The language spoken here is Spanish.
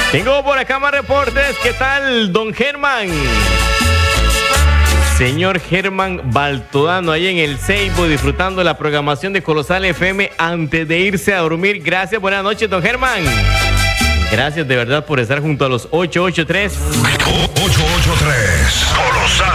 Tengo por acá más reportes. ¿Qué tal, don Germán? Señor Germán Baltodano, ahí en el Seibo, disfrutando la programación de Colosal FM antes de irse a dormir. Gracias, buenas noches, don Germán. Gracias de verdad por estar junto a los 883. 883 Colosal.